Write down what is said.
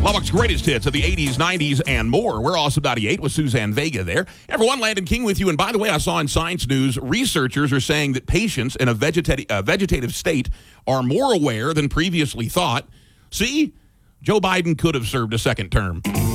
Lubbock's greatest hits of the 80s, 90s, and more. We're Awesome 98 with Suzanne Vega there. Everyone, Landon King with you. And by the way, I saw in Science News, researchers are saying that patients in a vegetative state are more aware than previously thought. See, Joe Biden could have served a second term.